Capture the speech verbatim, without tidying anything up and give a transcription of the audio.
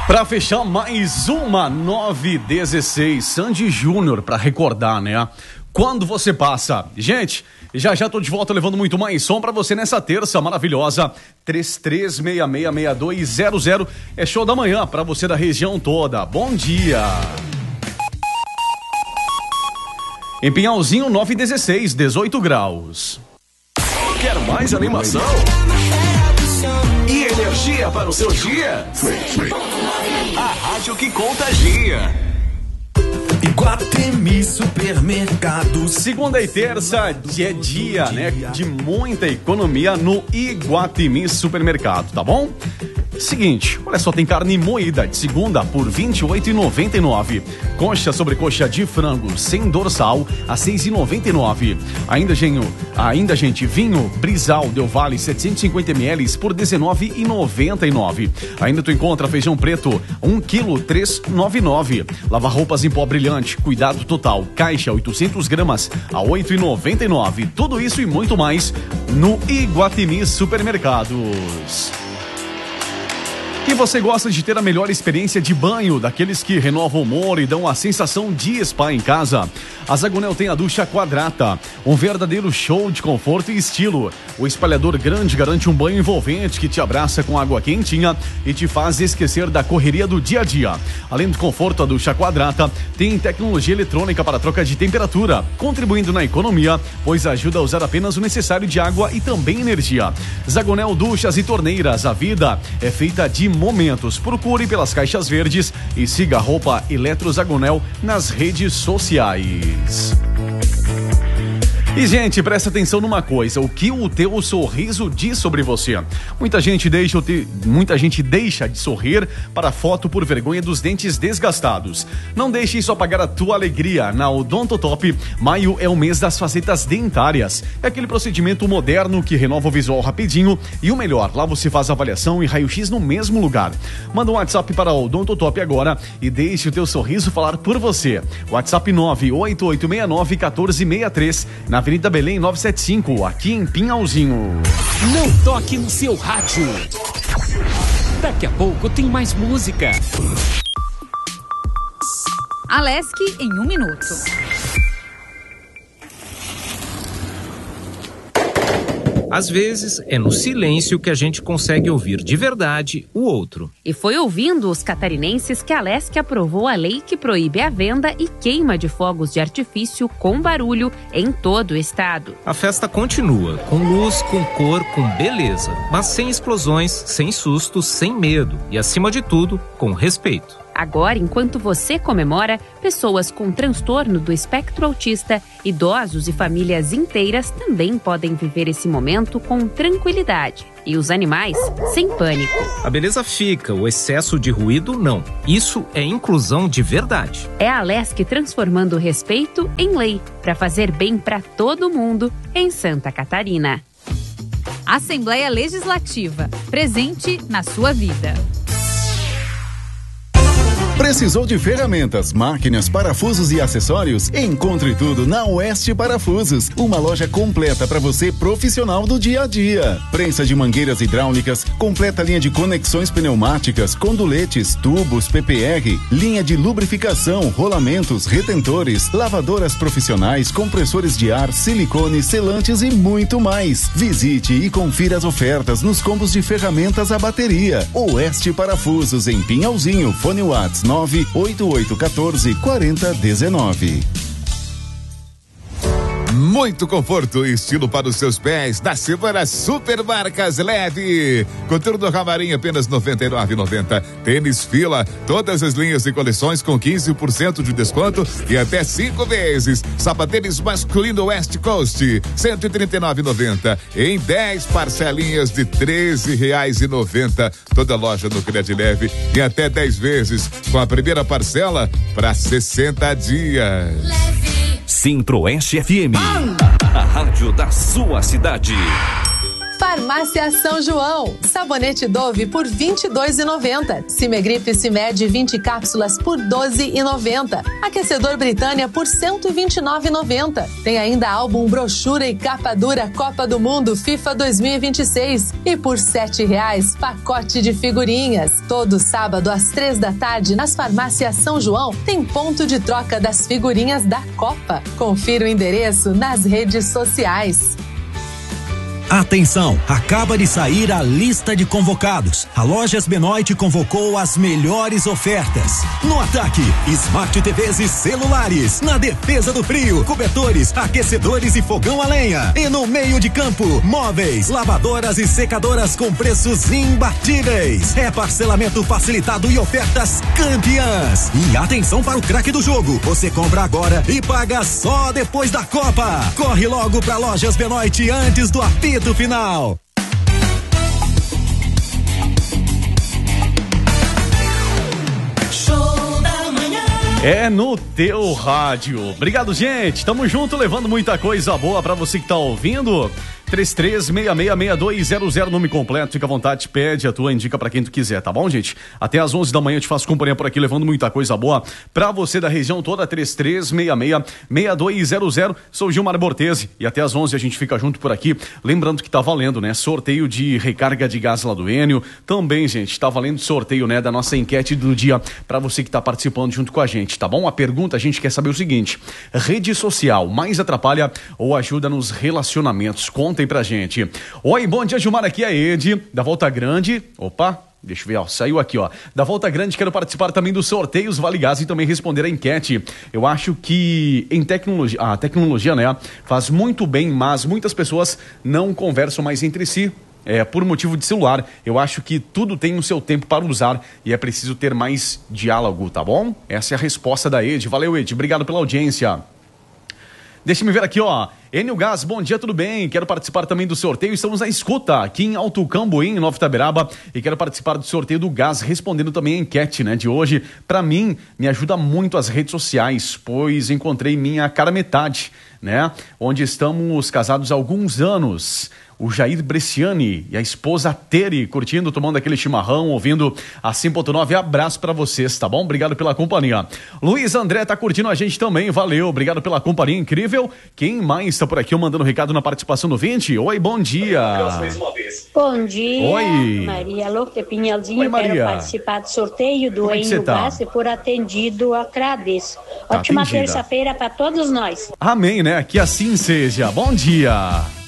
Pra fechar mais uma nove dezesseis, Sandy Júnior, pra recordar, né? Quando você passa. Gente, já já tô de volta levando muito mais som pra você nessa terça maravilhosa. três três seis seis seis dois zero zero é show da manhã pra você da região toda. Bom dia. Em Pinhalzinho, nove dezesseis, dezoito graus. Quer mais animação? E energia para o seu dia? A rádio que contagia. Iguatemi Supermercados. Segunda e terça é dia, né, de muita economia no Iguatemi Supermercado, tá bom? Seguinte, olha só, tem carne moída de segunda por vinte e oito reais e noventa e nove centavos. Coxa sobre coxa de frango sem dorsal a seis reais e noventa e nove centavos. Ainda, genho, ainda, gente, vinho Brizal Del Valle setecentos e cinquenta mililitros por dezenove reais e noventa e nove centavos. Ainda tu encontra feijão preto um quilo três reais e noventa e nove centavos. Lava roupas em pó brilhante, cuidado total, caixa oitocentos gramas a oito reais e noventa e nove centavos. Tudo isso e muito mais no Iguatemi Supermercados. E você gosta de ter a melhor experiência de banho, daqueles que renovam o humor e dão a sensação de spa em casa? A Zagonel tem a ducha Quadrata, um verdadeiro show de conforto e estilo. O espalhador grande garante um banho envolvente que te abraça com água quentinha e te faz esquecer da correria do dia a dia. Além do conforto, a ducha Quadrata tem tecnologia eletrônica para troca de temperatura, contribuindo na economia, pois ajuda a usar apenas o necessário de água e também energia. Zagonel Duchas e Torneiras, a vida é feita de momentos. Procure pelas caixas verdes e siga a roupa Eletro Zagonel nas redes sociais. E, gente, presta atenção numa coisa, o que o teu sorriso diz sobre você. Muita gente deixa, te... Muita gente deixa de sorrir para foto por vergonha dos dentes desgastados. Não deixe isso apagar a tua alegria. Na Odontotop, maio é o mês das facetas dentárias. É aquele procedimento moderno que renova o visual rapidinho e o melhor, lá você faz avaliação e raio-x no mesmo lugar. Manda um WhatsApp para o Odontotop agora e deixe o teu sorriso falar por você. WhatsApp nove oito oito seis nove um quatro seis três, na Avenida Belém novecentos e setenta e cinco, aqui em Pinhalzinho. Não toque no seu rádio. Daqui a pouco tem mais música. Alesc em um minuto. Às vezes, é no silêncio que a gente consegue ouvir de verdade o outro. E foi ouvindo os catarinenses que a Alesc aprovou a lei que proíbe a venda e queima de fogos de artifício com barulho em todo o estado. A festa continua, com luz, com cor, com beleza, mas sem explosões, sem sustos, sem medo e, acima de tudo, com respeito. Agora, enquanto você comemora, pessoas com transtorno do espectro autista, idosos e famílias inteiras também podem viver esse momento com tranquilidade. E os animais, sem pânico. A beleza fica, o excesso de ruído não. Isso é inclusão de verdade. É a Alesc transformando o respeito em lei, para fazer bem para todo mundo em Santa Catarina. Assembleia Legislativa, presente na sua vida. Precisou de ferramentas, máquinas, parafusos e acessórios? Encontre tudo na Oeste Parafusos, uma loja completa para você profissional do dia a dia. Prensa de mangueiras hidráulicas, completa linha de conexões pneumáticas, conduletes, tubos, P P R, linha de lubrificação, rolamentos, retentores, lavadoras profissionais, compressores de ar, silicone, selantes e muito mais. Visite e confira as ofertas nos combos de ferramentas à bateria. Oeste Parafusos em Pinhalzinho, fone WhatsApp nove oito oito um quatro quatro zero um nove. Muito conforto e estilo para os seus pés da semana Super Marcas Leve. Conteúdo Ramarim apenas noventa e nove reais e noventa centavos. Tênis Fila, todas as linhas e coleções com quinze por cento de desconto e até cinco vezes. Sapatênis masculino West Coast, cento e trinta e nove reais e noventa centavos em dez parcelinhas de treze reais e noventa centavos. Toda loja no Cred Leve em até dez vezes com a primeira parcela para sessenta dias. Simpro-Oeste F M, a rádio da sua cidade. Farmácia São João, sabonete Dove por vinte e dois reais e noventa centavos. Cimegripe Cimed vinte cápsulas por doze reais e noventa centavos. Aquecedor Britânia por cento e vinte e nove reais e noventa centavos. Tem ainda álbum, brochura e capa dura Copa do Mundo FIFA dois mil e vinte e seis. E por sete reais, pacote de figurinhas. Todo sábado às três da tarde, nas farmácias São João, tem ponto de troca das figurinhas da Copa. Confira o endereço nas redes sociais. Atenção, acaba de sair a lista de convocados. A Lojas Benoit convocou as melhores ofertas. No ataque, Smart T Vs e celulares. Na defesa do frio, cobertores, aquecedores e fogão a lenha. E no meio de campo, móveis, lavadoras e secadoras com preços imbatíveis. É parcelamento facilitado e ofertas campeãs. E atenção para o craque do jogo. Você compra agora e paga só depois da Copa. Corre logo para Lojas Benoit antes do apito final. Show da manhã. É no teu rádio. Obrigado, gente. Tamo junto, levando muita coisa boa pra você que tá ouvindo. três três seis seis seis dois zero zero, nome completo, fica à vontade, pede a tua, indica pra quem tu quiser, tá bom, gente? Até às onze da manhã eu te faço companhia por aqui, levando muita coisa boa pra você da região toda, três três seis seis seis dois zero zero. Sou Gilmar Bortese e até às onze a gente fica junto por aqui, lembrando que tá valendo, né? Sorteio de recarga de gás lá do Enio, também, gente, tá valendo sorteio, né? Da nossa enquete do dia pra você que tá participando junto com a gente, tá bom? A pergunta, a gente quer saber o seguinte: rede social mais atrapalha ou ajuda nos relacionamentos? Conta aí pra gente. Oi, bom dia, Gilmar, aqui é a Ed, da Volta Grande. Opa, deixa eu ver, ó, saiu aqui, ó. Da Volta Grande, quero participar também dos sorteios Vale Gás e também responder a enquete. Eu acho que em tecnologia, a tecnologia, né, faz muito bem, mas muitas pessoas não conversam mais entre si. É, por motivo de celular. Eu acho que tudo tem o seu tempo para usar e é preciso ter mais diálogo, tá bom? Essa é a resposta da Ed. Valeu, Ed. Obrigado pela audiência. Deixa eu ver aqui, ó. Enio Gás, bom dia, tudo bem? Quero participar também do sorteio. Estamos à escuta aqui em Alto Cambuim, em Nova Itaberaba, e quero participar do sorteio do gás, respondendo também a enquete, né, de hoje. Para mim, me ajuda muito as redes sociais, pois encontrei minha cara metade, né? Onde estamos casados há alguns anos. O Jair Bresciani e a esposa Tere curtindo, tomando aquele chimarrão, ouvindo a cem ponto nove. Abraço pra vocês, tá bom? Obrigado pela companhia. Luiz André tá curtindo a gente também, valeu, obrigado pela companhia incrível. Quem mais tá por aqui mandando recado na participação do vinte? Oi, bom dia. Bom dia. Oi. Maria Louca de Pinhalzinho. Oi, Maria. Quero participar do sorteio do Como é que você Enio tá? Gás e por atendido agradeço. Tá Ótima atendida. terça-feira para todos nós. Amém, né? Que assim seja. Bom dia.